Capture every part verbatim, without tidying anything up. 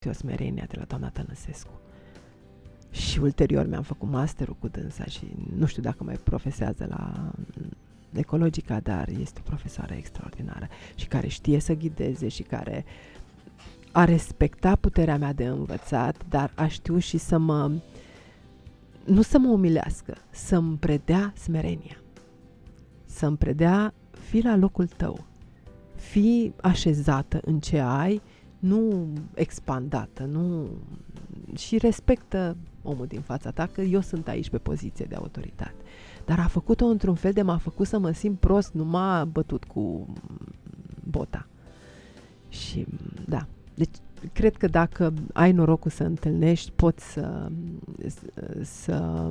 Smerenia de la doamna Tănăsescu. Și ulterior mi-am făcut masterul cu dânsa și nu știu dacă mai profesează la Ecologica, dar este o profesoară extraordinară și care știe să ghideze și care a respectat puterea mea de învățat, dar a știut și să mă, nu să mă umilească, să-mi predea smerenia. Să-mi predea, fii la locul tău, fii așezată în ce ai, nu expandată, nu... și respectă omul din fața ta, că eu sunt aici pe poziție de autoritate. Dar a făcut-o într-un fel de m-a făcut să mă simt prost, nu m-a bătut cu bota. Și da, deci cred că dacă ai norocul să întâlnești, poți să, să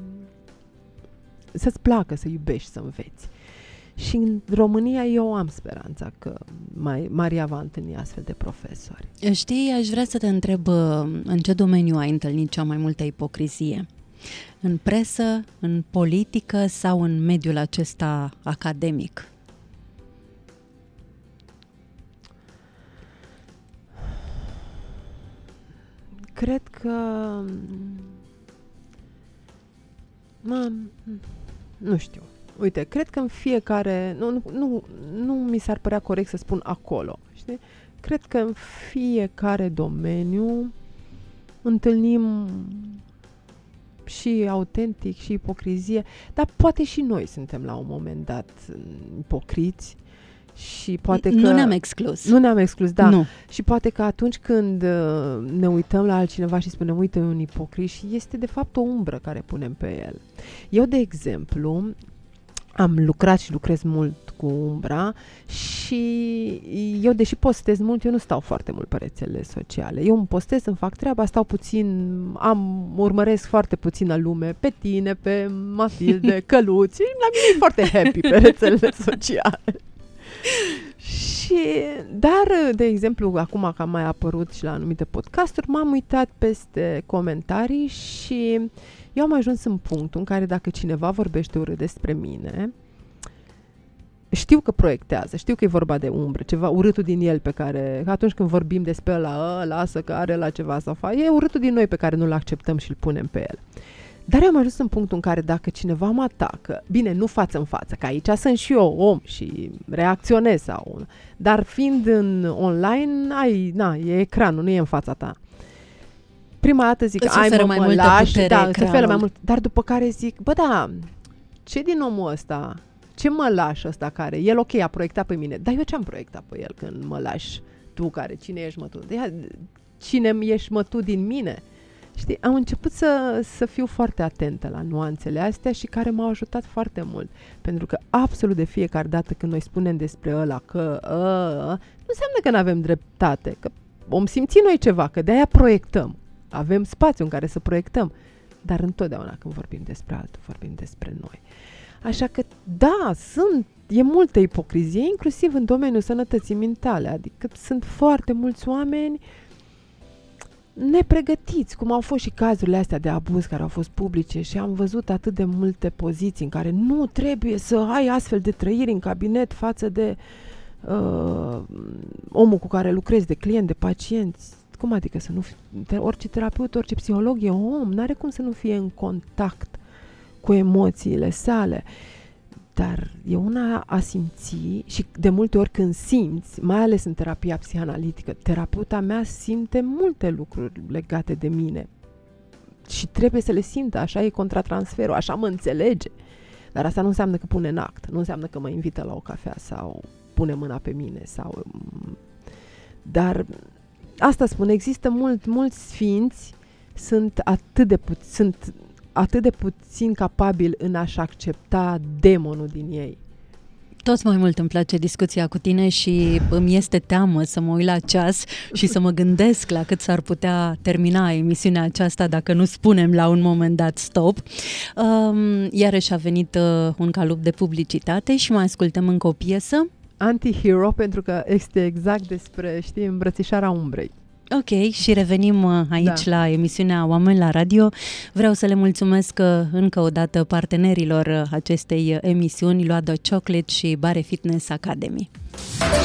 să-ți placă, să iubești, să înveți. Și în România eu am speranța că mai, Maria va întâlni astfel de profesori. Știi, aș vrea să te întreb în ce domeniu ai întâlnit cea mai multă ipocrizie? În presă, în politică sau în mediul acesta academic? Cred că... Mă, nu știu. Uite, cred că în fiecare... Nu, nu, nu, nu mi s-ar părea corect să spun acolo. Știi? Cred că în fiecare domeniu întâlnim și autentic și ipocrizie, dar poate și noi suntem la un moment dat ipocriți și poate că... Nu ne-am exclus. Nu ne-am exclus, da. Nu. Și poate că atunci când uh, ne uităm la altcineva și spunem, uite, un ipocrit, și este de fapt o umbră care punem pe el. Eu, de exemplu, am lucrat și lucrez mult cu umbra și eu, deși postez mult, eu nu stau foarte mult pe rețelele sociale. Eu îmi postez, îmi fac treaba, stau puțin, am, urmăresc foarte puțină lume, pe tine, pe Matilde, Căluți, la mine e foarte happy pe rețelele sociale. Și, dar, de exemplu, acum că am mai apărut și la anumite podcasturi, m-am uitat peste comentarii și eu am ajuns în punctul în care dacă cineva vorbește urât despre mine, știu că proiectează, știu că e vorba de umbră, ceva urâtul din el pe care, atunci când vorbim despre ăla, lasă că are la ceva să facă, e urâtul din noi pe care nu-l acceptăm și îl punem pe el. Dar eu am ajuns în punctul în care dacă cineva mă atacă, bine, nu față în față, că aici sunt și eu om și reacționez sau, dar fiind în online, ai, na, e ecranul, nu e în fața ta. Prima dată zic, îți ai mă, mai mă lași, da, îți oferă mai mult, dar după care zic, bă, da, ce din omul ăsta, ce mă lași ăsta care, el ok, a proiectat pe mine, dar eu ce-am proiectat pe el când mă lași tu care, cine ești mă tu? De cine ești mă tu din mine? Știi, am început să, să fiu foarte atentă la nuanțele astea și care m-au ajutat foarte mult. Pentru că absolut de fiecare dată când noi spunem despre ăla că ă, nu înseamnă că nu avem dreptate, că om simți noi ceva, că de-aia proiectăm. Avem spațiu în care să proiectăm. Dar întotdeauna când vorbim despre altul, vorbim despre noi. Așa că, da, sunt, e multă ipocrizie, inclusiv în domeniul sănătății mentale. Adică sunt foarte mulți oameni nepregătiți, cum au fost și cazurile astea de abuz care au fost publice și am văzut atât de multe poziții în care nu trebuie să ai astfel de trăiri în cabinet față de uh, omul cu care lucrezi, de client, de pacienți. Cum adică să nu fie, orice terapeut, orice psiholog e om, n-are cum să nu fie în contact cu emoțiile sale. Dar e una a simți și de multe ori când simți, mai ales în terapia psihanalitică, terapeuta mea simte multe lucruri legate de mine și trebuie să le simtă, așa e contratransferul, așa mă înțelege. Dar asta nu înseamnă că pune în act, nu înseamnă că mă invită la o cafea sau pune mâna pe mine sau... Dar asta spun, există mult, mulți sfinți, sunt atât de puțini, sunt atât de puțin capabili în a-și accepta demonul din ei. Tot mai mult îmi place discuția cu tine și îmi este teamă să mă uit la ceas și să mă gândesc la cât s-ar putea termina emisiunea aceasta dacă nu spunem la un moment dat stop. Um, iarăși a venit uh, un calup de publicitate și mai ascultăm încă o piesă. Anti-hero, pentru că este exact despre, știi, îmbrățișarea umbrei. Ok, și revenim aici da. La emisiunea Oameni la Radio. Vreau să le mulțumesc încă o dată partenerilor acestei emisiuni, Luado Chocolate și Bare Fitness Academy.